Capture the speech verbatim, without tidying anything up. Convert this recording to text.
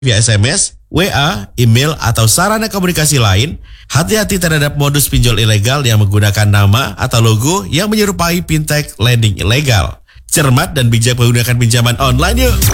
via S M S, W A, email, atau sarana komunikasi lain. Hati-hati terhadap modus pinjol ilegal yang menggunakan nama atau logo yang menyerupai fintech lending ilegal. Cermat dan bijak menggunakan pinjaman online yuk!